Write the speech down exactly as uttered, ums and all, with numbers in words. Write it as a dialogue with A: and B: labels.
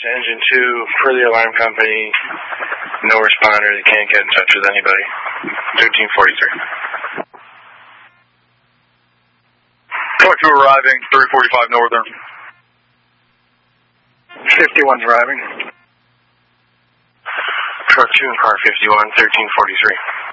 A: to engine two, per the alarm company, no responder, they can't get in touch with anybody. thirteen forty-three.
B: Truck two arriving, three forty-five Northern.
A: fifty-one's arriving. Truck two and car fifty-one, thirteen forty-three.